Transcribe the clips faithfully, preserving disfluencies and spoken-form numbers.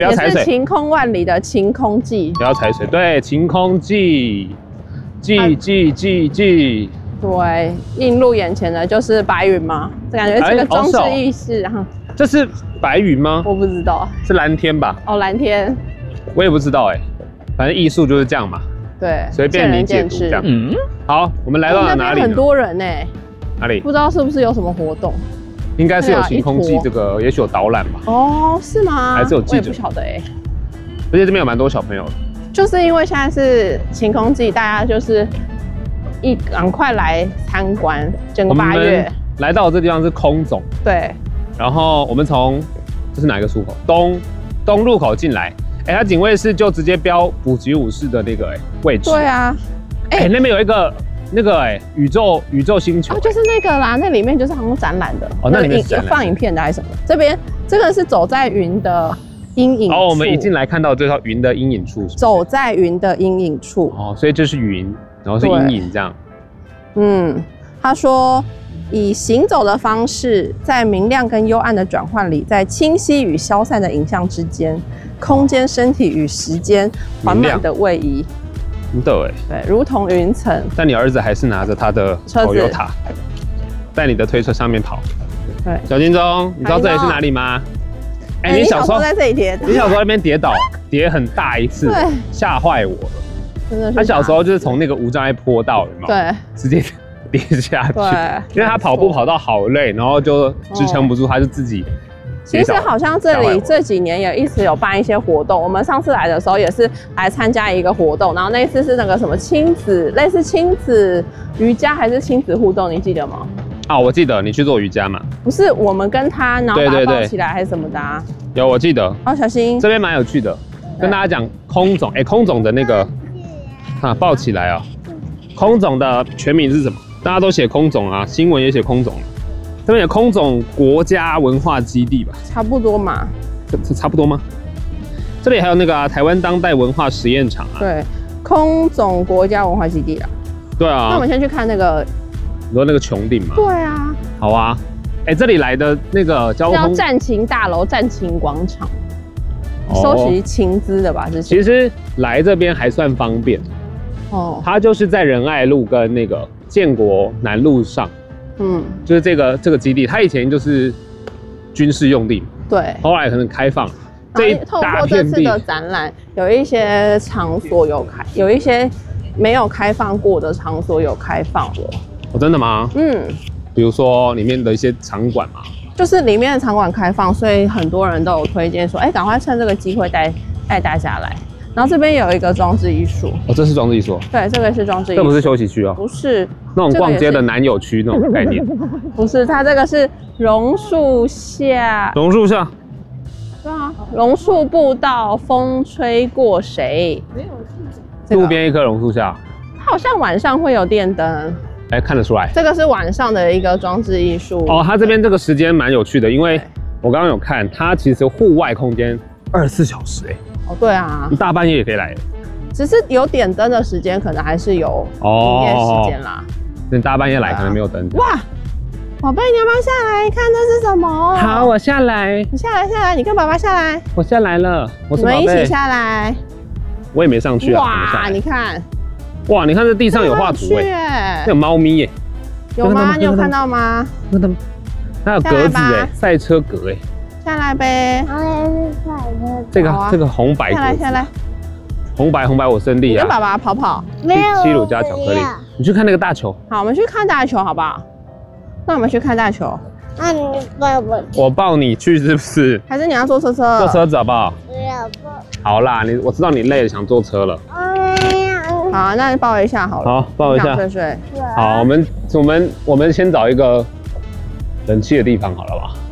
不要踩水。 也是晴空万里的晴空记。 不要踩水，对，晴空记，记记记记。 对，映入眼前的就是白云嘛，这感觉是个装置艺术哈。 这是白云吗？ 我不知道， 是蓝天吧？ 哦，蓝天。 我也不知道哎、欸，反正艺术就是这样嘛。 对， 随便你解读这样。嗯，好，我们来到了哪里呢？ 很多人呢、欸。 哪里？ 不知道是不是有什么活动？ 应该是有晴空记这个，也许有导览吧。 哦，是吗？ 还是有记者？ 我也不晓得哎、欸。 而且这边有蛮多小朋友的。 就是因为现在是晴空季，大家就是一赶快来参观，整个八月。 来到这地方是空总。 对。然后我们从这是哪一个出口？东东入口进来。哎、欸，它警卫室就直接标补给武士的那个哎、欸、位置。 对啊。 哎、欸欸，那边有一个那个哎、欸、宇宙宇宙星球、欸。 哦，就是那个啦，那里面就是好像展览的。 哦，那里面是有放影片的还是什么？这边这个是走在云的阴影处。 哦，我们一进来看到这条云的阴影处是不是。 走在云的阴影处。 哦，所以这是云，然后是阴影这样。 嗯，他说。以行走的方式，在明亮跟幽暗的转换里，在清晰与消散的影像之间，空间、身体与时间缓慢的位移。 真的哎， 对，如同云层。 但你儿子还是拿着他的 Toyota， 在你的推车上面跑。 对， 小金钟，你知道这里是哪里吗？哎、欸，你小时候在这里跌倒， 你小时候那边跌倒，跌很大一次，对，吓坏我了。 真的是。 他小时候就是从那个无障碍坡道，有没有？ 对， 直接。跌下去， 对， 因为他跑步跑到好累，然后就支撑不住，他就自己。 其实好像这里这几年也一直有办一些活动。我们上次来的时候也是来参加一个活动，然后那一次是那个什么亲子，类似亲子瑜伽还是亲子互动，你记得吗？ 啊，我记得你去做瑜伽嘛？ 不是，我们跟他然后把他抱起来还是什么的啊？ 有，我记得。 哦，小心， 这边蛮有趣的，跟大家讲空总，哎、欸，空总的那个啊，抱起来啊、喔，空总的全名是什么？大家都写空总啊，新闻也写空总。这边有空总国家文化基地吧？ 差不多嘛。 这这差不多吗？这里还有那个、啊、台湾当代文化实验场啊。 对，空总国家文化基地啊。 对啊。 那我们先去看那个。 你说那个穹顶吗？ 对啊。 好啊。哎、欸，这里来的那个交通叫战情大楼、战情广场，收集情资的吧？之前。 其实来这边还算方便。哦。它就是在仁爱路跟那个。建国南路上，嗯，就是这个这个基地，它以前就是军事用地， 对， 后来可能开放，这一大片地。透过这次的展览，有一些场所有开，有一些没有开放过的场所有开放了。 哦，真的吗？ 嗯， 比如说里面的一些场馆嘛， 就是里面的场馆开放，所以很多人都有推荐说，哎、欸，赶快趁这个机会带带大家来。然后这边有一个装置艺术哦，这是装置艺术。 对，这个是装置艺术。 这不是休息区哦， 不是那种逛街的男友区那种概念。 不是，它这个是榕树下。 榕树下。 对啊，榕树步道，风吹过谁？没有、这个。 路边一棵榕树下。 它好像晚上会有电灯。 哎、欸，看得出来。 这个是晚上的一个装置艺术。 哦，它这边这个时间蛮有趣的，因为我刚刚有看，它其实户外空间二十四小时哎、欸。 哦，对啊， 你大半夜也可以来， 只是有点灯的时间，可能还是有营业时间啦。 那、哦、你大半夜来可能没有灯。 哇，宝贝，你要不要下来看这是什么？ 好，我下来。 你下来，下来，你跟爸爸下来。 我下来了，我是宝贝。 你们一起下来。 我也没上去啊。 哇，你看， 哇，你看这地上有画图哎，这有猫咪耶。 有吗？你有看到吗？ 那它，它有格子哎，赛车格哎。 下来呗， 这个、啊、这个红白， 下来下来， 红白红白我胜利啊！ 你跟爸爸跑跑， 没有西鲁加巧克力，你去看那个大球。 好，我们去看大球好不好？那我们去看大球。 那你抱我， 我抱你去是不是？ 还是你要坐车车？ 坐车子好不好？ 不要抱。 好啦，你我知道你累了，想坐车了。 好，那你抱一下好了。 好，抱一下。 睡睡。 好，我们我们我们先找一个冷气的地方好了吧？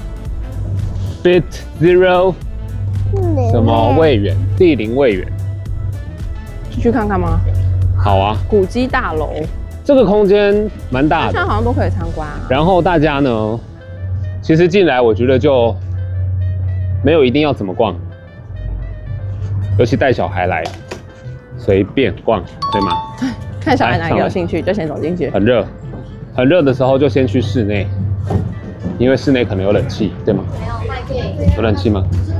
Bit Zero， 什么位元？地灵位元， 去去看看吗？ 好啊。 古迹大楼， 这个空间蛮大的， 现在好像都可以参观啊。 然后大家呢，其实进来我觉得就没有一定要怎么逛，尤其带小孩来，随便逛，对吗？ 对，看小孩哪个有兴趣就先走进去。 很热，很热的时候就先去室内。因为室内可能有冷气，对吗？有冷气吗？